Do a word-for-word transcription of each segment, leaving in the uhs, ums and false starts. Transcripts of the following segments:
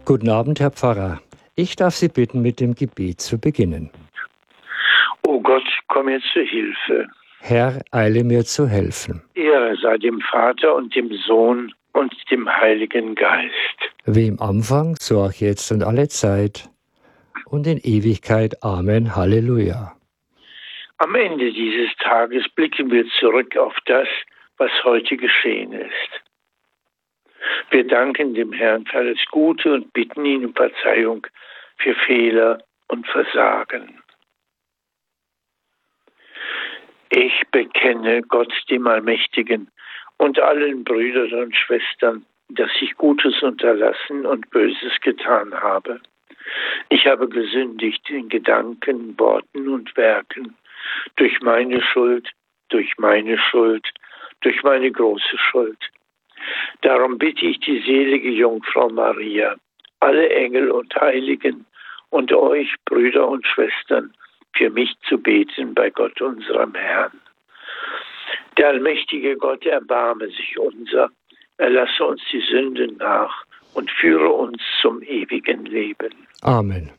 Guten Abend, Herr Pfarrer. Ich darf Sie bitten, mit dem Gebet zu beginnen. O Gott, komm mir zu Hilfe. Herr, eile mir zu helfen. Ehre sei dem Vater und dem Sohn und dem Heiligen Geist. Wie im Anfang, so auch jetzt und alle Zeit und in Ewigkeit. Amen. Halleluja. Am Ende dieses Tages blicken wir zurück auf das, was heute geschehen ist. Wir danken dem Herrn für alles Gute und bitten ihn um Verzeihung für Fehler und Versagen. Ich bekenne Gott, dem Allmächtigen, und allen Brüdern und Schwestern, dass ich Gutes unterlassen und Böses getan habe. Ich habe gesündigt in Gedanken, Worten und Werken, durch meine Schuld, durch meine Schuld, durch meine große Schuld. Darum bitte ich die selige Jungfrau Maria, alle Engel und Heiligen und euch, Brüder und Schwestern, für mich zu beten bei Gott, unserem Herrn. Der allmächtige Gott erbarme sich unser, erlasse uns die Sünden nach und führe uns zum ewigen Leben. Amen.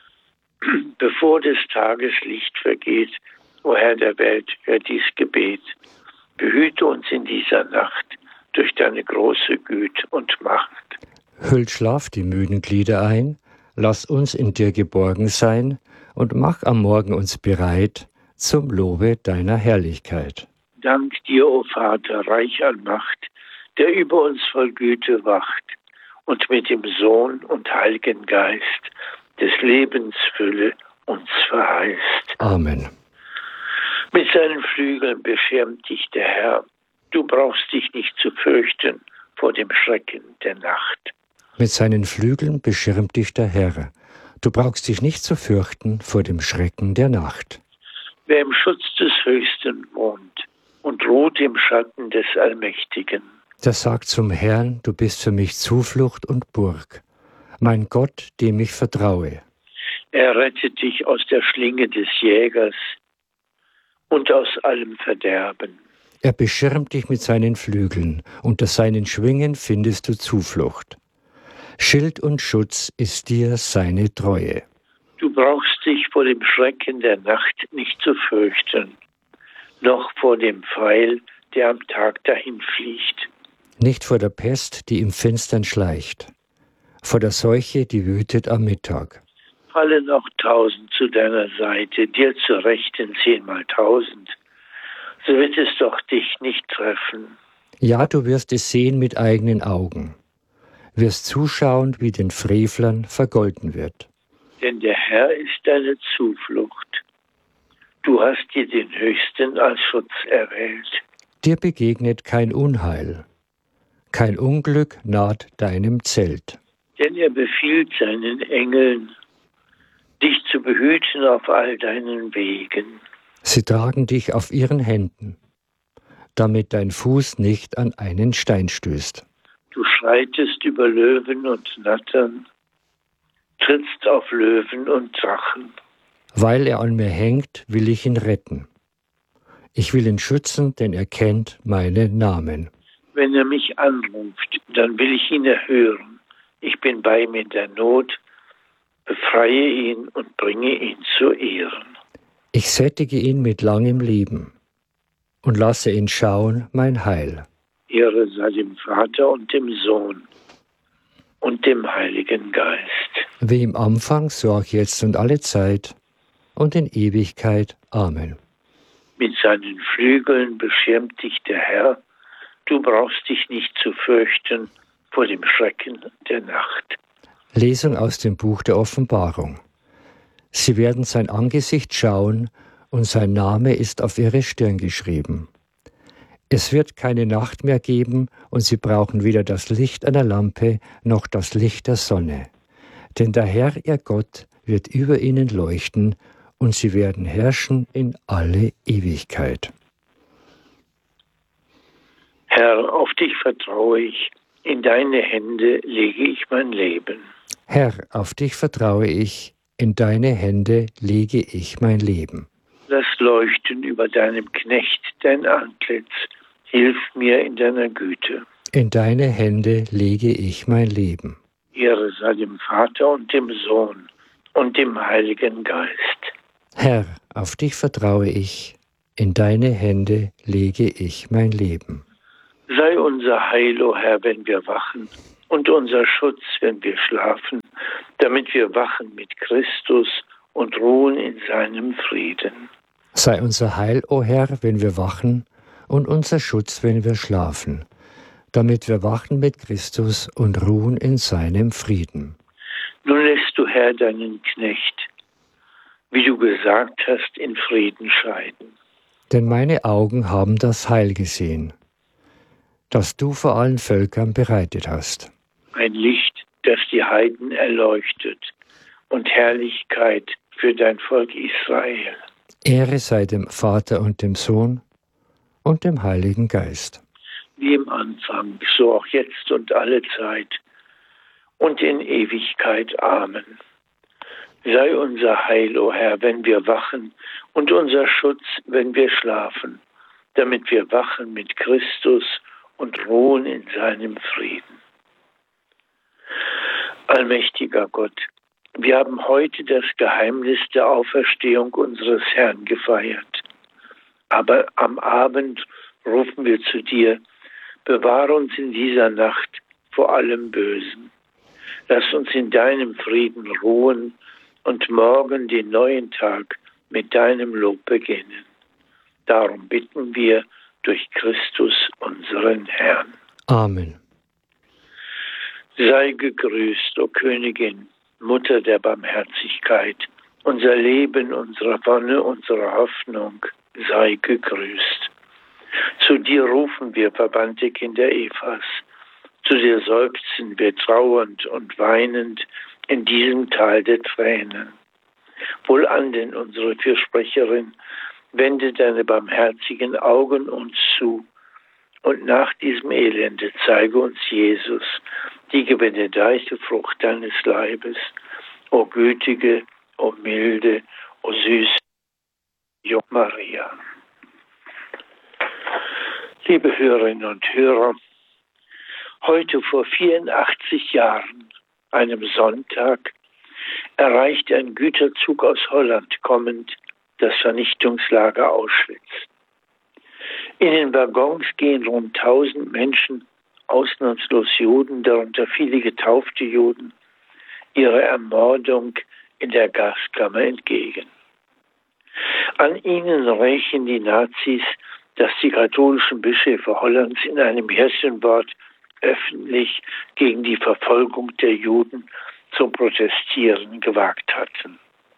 Bevor des Tages Licht vergeht, o Herr der Welt, hör dies Gebet. Behüte uns in dieser Nacht durch deine große Güte und Macht. Hüllt Schlaf die müden Glieder ein, lass uns in dir geborgen sein und mach am Morgen uns bereit zum Lobe deiner Herrlichkeit. Dank dir, o Vater, reich an Macht, der über uns voll Güte wacht und mit dem Sohn und Heiligen Geist des Lebens Fülle uns verheißt. Amen. Mit seinen Flügeln beschirmt dich der Herr. Du brauchst dich nicht zu fürchten vor dem Schrecken der Nacht. Mit seinen Flügeln beschirmt dich der Herr. Du brauchst dich nicht zu fürchten vor dem Schrecken der Nacht. Wer im Schutz des Höchsten wohnt und ruht im Schatten des Allmächtigen, der sagt zum Herrn, du bist für mich Zuflucht und Burg, mein Gott, dem ich vertraue. Er rettet dich aus der Schlinge des Jägers und aus allem Verderben. Er beschirmt dich mit seinen Flügeln, unter seinen Schwingen findest du Zuflucht. Schild und Schutz ist dir seine Treue. Du brauchst dich vor dem Schrecken der Nacht nicht zu fürchten, noch vor dem Pfeil, der am Tag dahinfliegt. Nicht vor der Pest, die im Finstern schleicht, vor der Seuche, die wütet am Mittag. Fallen auch tausend zu deiner Seite, dir zur Rechten zehnmal tausend, so wird es doch dich nicht treffen. Ja, du wirst es sehen mit eigenen Augen, wirst zuschauen, wie den Frevlern vergolten wird. Denn der Herr ist deine Zuflucht. Du hast dir den Höchsten als Schutz erwählt. Dir begegnet kein Unheil, kein Unglück naht deinem Zelt. Denn er befiehlt seinen Engeln, dich zu behüten auf all deinen Wegen. Sie tragen dich auf ihren Händen, damit dein Fuß nicht an einen Stein stößt. Du schreitest über Löwen und Nattern, trittst auf Löwen und Drachen. Weil er an mir hängt, will ich ihn retten. Ich will ihn schützen, denn er kennt meinen Namen. Wenn er mich anruft, dann will ich ihn erhören. Ich bin bei ihm in der Not, befreie ihn und bringe ihn zu Ehren. Ich sättige ihn mit langem Leben und lasse ihn schauen mein Heil. Ehre sei dem Vater und dem Sohn und dem Heiligen Geist. Wie im Anfang, so auch jetzt und alle Zeit und in Ewigkeit. Amen. Mit seinen Flügeln beschirmt dich der Herr. Du brauchst dich nicht zu fürchten vor dem Schrecken der Nacht. Lesung aus dem Buch der Offenbarung. Sie werden sein Angesicht schauen, und sein Name ist auf ihre Stirn geschrieben. Es wird keine Nacht mehr geben, und sie brauchen weder das Licht einer Lampe noch das Licht der Sonne. Denn der Herr, ihr Gott, wird über ihnen leuchten, und sie werden herrschen in alle Ewigkeit. Herr, auf dich vertraue ich, in deine Hände lege ich mein Leben. Herr, auf dich vertraue ich, in deine Hände lege ich mein Leben. Lass leuchten über deinem Knecht dein Antlitz, hilf mir in deiner Güte. In deine Hände lege ich mein Leben. Ehre sei dem Vater und dem Sohn und dem Heiligen Geist. Herr, auf dich vertraue ich, in deine Hände lege ich mein Leben. Sei unser Heil, o Herr, wenn wir wachen, und unser Schutz, wenn wir schlafen, damit wir wachen mit Christus und ruhen in seinem Frieden. Sei unser Heil, o Herr, wenn wir wachen, und unser Schutz, wenn wir schlafen, damit wir wachen mit Christus und ruhen in seinem Frieden. Nun lässt du, Herr, deinen Knecht, wie du gesagt hast, in Frieden scheiden. Denn meine Augen haben das Heil gesehen, das du vor allen Völkern bereitet hast. Ein Licht, das die Heiden erleuchtet, und Herrlichkeit für dein Volk Israel. Ehre sei dem Vater und dem Sohn und dem Heiligen Geist. Wie im Anfang, so auch jetzt und alle Zeit und in Ewigkeit. Amen. Sei unser Heil, o Herr, wenn wir wachen, und unser Schutz, wenn wir schlafen, damit wir wachen mit Christus und ruhen in seinem Frieden. Allmächtiger Gott, wir haben heute das Geheimnis der Auferstehung unseres Herrn gefeiert. Aber am Abend rufen wir zu dir, bewahre uns in dieser Nacht vor allem Bösen. Lass uns in deinem Frieden ruhen und morgen den neuen Tag mit deinem Lob beginnen. Darum bitten wir durch Christus, unseren Herrn. Amen. Sei gegrüßt, o Königin, Mutter der Barmherzigkeit, unser Leben, unsere Wonne, unsere Hoffnung, sei gegrüßt. Zu dir rufen wir, verbannte Kinder Evas, zu dir seufzen wir trauernd und weinend in diesem Tal der Tränen. Wohlan denn, unsere Fürsprecherin, wende deine barmherzigen Augen uns zu, und nach diesem Elende zeige uns Jesus, die gebenedeichte Frucht deines Leibes, o gütige, o milde, o süße Jungfrau Maria. Liebe Hörerinnen und Hörer, heute vor vierundachtzig Jahren, einem Sonntag, erreicht ein Güterzug aus Holland kommend das Vernichtungslager Auschwitz. In den Waggons gehen rund tausend Menschen, ausnahmslos Juden, darunter viele getaufte Juden, ihrer Ermordung in der Gaskammer entgegen. An ihnen rächen die Nazis, dass die katholischen Bischöfe Hollands in einem Hirtenwort öffentlich gegen die Verfolgung der Juden zum Protestieren gewagt hatten.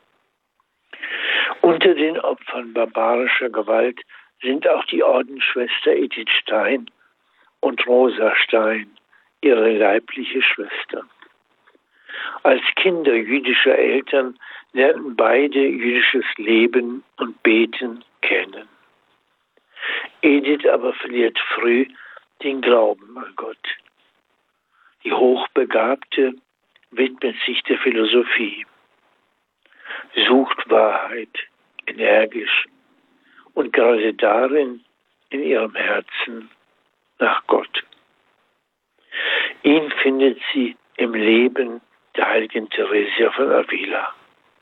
Unter den Opfern barbarischer Gewalt sind auch die Ordensschwester Edith Stein und Rosa Stein, ihre leibliche Schwester. Als Kinder jüdischer Eltern lernten beide jüdisches Leben und Beten kennen. Edith aber verliert früh den Glauben an Gott. Die Hochbegabte widmet sich der Philosophie, sucht Wahrheit energisch und gerade darin in ihrem Herzen nach Gott. Ihn findet sie im Leben der heiligen Theresia von Avila.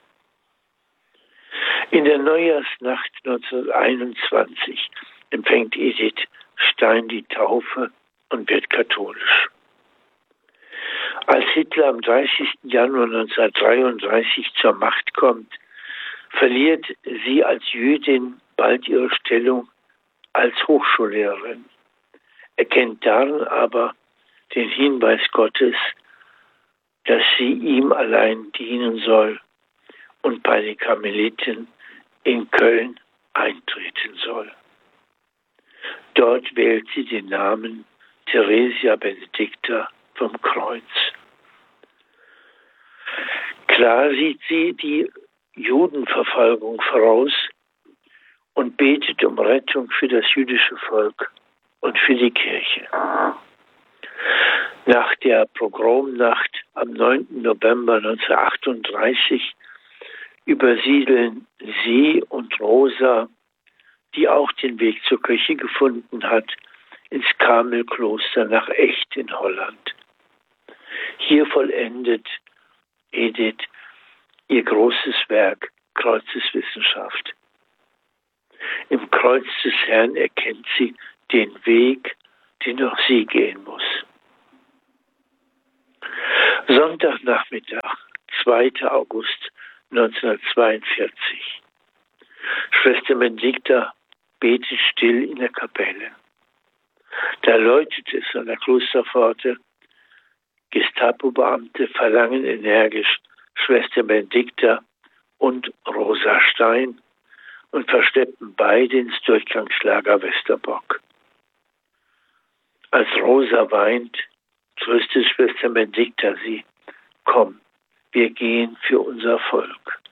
In der Neujahrsnacht neunzehnhunderteinundzwanzig empfängt Edith Stein die Taufe und wird katholisch. Als Hitler am dreißigsten Januar neunzehnhundertdreiunddreißig zur Macht kommt, verliert sie als Jüdin bald ihre Stellung als Hochschullehrerin, erkennt darin aber den Hinweis Gottes, dass sie ihm allein dienen soll und bei den Karmeliten in Köln eintreten soll. Dort wählt sie den Namen Theresia Benedicta vom Kreuz. Klar sieht sie die Judenverfolgung voraus und betet um Rettung für das jüdische Volk und für die Kirche. Nach der Pogromnacht am neunten November neunzehnhundertachtunddreißig übersiedeln sie und Rosa, die auch den Weg zur Kirche gefunden hat, ins Karmelkloster nach Echt in Holland. Hier vollendet Edith ihr großes Werk, Kreuzeswissenschaft. Im Kreuz des Herrn erkennt sie den Weg, den auch sie gehen muss. Sonntagnachmittag, zweiter August neunzehnhundertzweiundvierzig. Schwester Benedikta betet still in der Kapelle. Da läutet es an der Klosterpforte. Gestapo-Beamte verlangen energisch Schwester Benedikta und Rosa Stein und verschleppen beide ins Durchgangslager Westerbock. Als Rosa weint, tröstet Schwester Benedikta sie: Komm, wir gehen für unser Volk.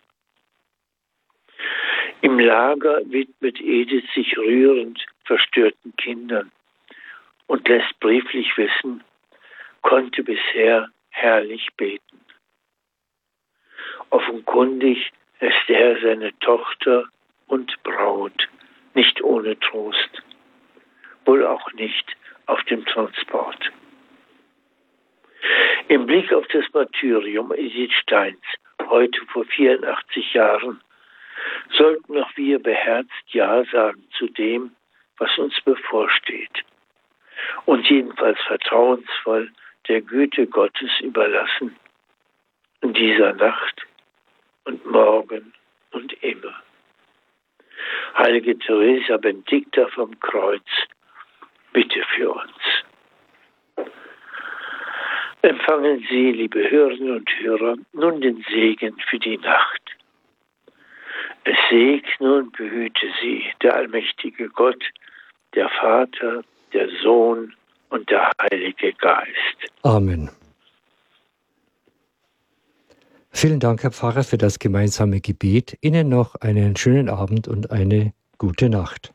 Im Lager widmet Edith sich rührend verstörten Kindern und lässt brieflich wissen, konnte bisher herrlich beten. Offenkundig lässt er seine Tochter und Braut nicht ohne Trost, wohl auch nicht auf dem Transport. Im Blick auf das Martyrium Edith Steins, heute vor vierundachtzig Jahren, sollten auch wir beherzt Ja sagen zu dem, was uns bevorsteht, und jedenfalls vertrauensvoll der Güte Gottes überlassen, in dieser Nacht und morgen und immer. Heilige Teresa Benedikta vom Kreuz, bitte für uns. Empfangen Sie, liebe Hörerinnen und Hörer, nun den Segen für die Nacht. Es segne und behüte Sie der allmächtige Gott, der Vater, der Sohn und der Heilige Geist. Amen. Vielen Dank, Herr Pfarrer, für das gemeinsame Gebet. Ihnen noch einen schönen Abend und eine gute Nacht.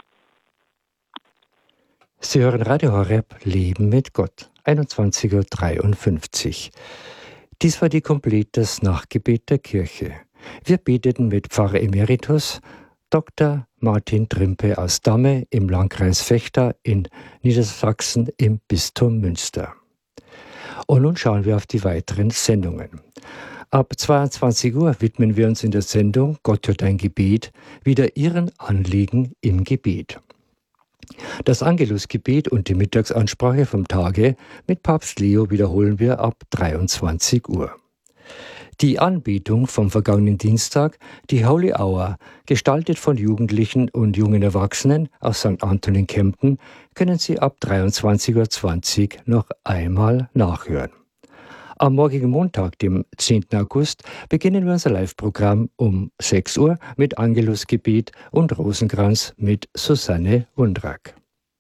Sie hören Radio Horeb, Leben mit Gott, einundzwanzig Uhr dreiundfünfzig. Dies war die Komplett, das Nachtgebet der Kirche. Wir beteten mit Pfarrer Emeritus Doktor Martin Trimpe aus Damme im Landkreis Vechta in Niedersachsen im Bistum Münster. Und nun schauen wir auf die weiteren Sendungen. Ab zweiundzwanzig Uhr widmen wir uns in der Sendung Gott hört dein Gebet wieder Ihren Anliegen im Gebet. Das Angelusgebet und die Mittagsansprache vom Tage mit Papst Leo wiederholen wir ab dreiundzwanzig Uhr. Die Anbetung vom vergangenen Dienstag, die Holy Hour, gestaltet von Jugendlichen und jungen Erwachsenen aus Sankt Anton in Kempten, können Sie ab dreiundzwanzig Uhr zwanzig noch einmal nachhören. Am morgigen Montag, dem zehnten August, beginnen wir unser Live-Programm um sechs Uhr mit Angelusgebet und Rosenkranz mit Susanne Wundrak.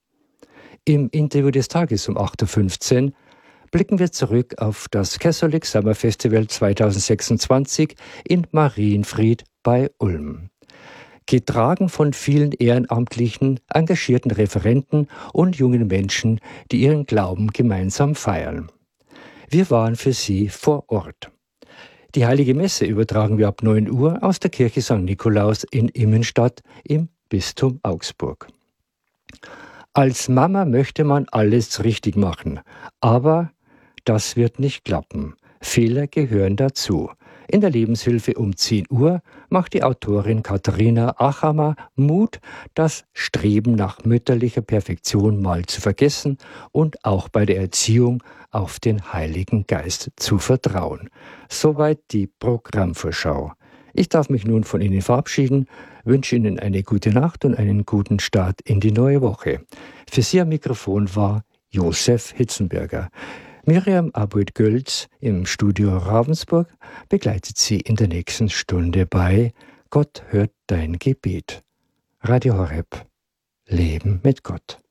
Im Interview des Tages um acht Uhr fünfzehn blicken wir zurück auf das Catholic Summer Festival zweitausendsechsundzwanzig in Marienfried bei Ulm. Getragen von vielen ehrenamtlichen, engagierten Referenten und jungen Menschen, die ihren Glauben gemeinsam feiern. Wir waren für Sie vor Ort. Die Heilige Messe übertragen wir ab neun Uhr aus der Kirche Sankt Nikolaus in Immenstadt im Bistum Augsburg. Als Mama möchte man alles richtig machen, aber das wird nicht klappen. Fehler gehören dazu. In der Lebenshilfe um zehn Uhr macht die Autorin Katharina Achammer Mut, das Streben nach mütterlicher Perfektion mal zu vergessen und auch bei der Erziehung auf den Heiligen Geist zu vertrauen. Soweit die Programmvorschau. Ich darf mich nun von Ihnen verabschieden, wünsche Ihnen eine gute Nacht und einen guten Start in die neue Woche. Für Sie am Mikrofon war Josef Hitzenberger. Miriam Aboid-Gölz im Studio Ravensburg begleitet Sie in der nächsten Stunde bei Gott hört dein Gebet. Radio Horeb. Leben mit Gott.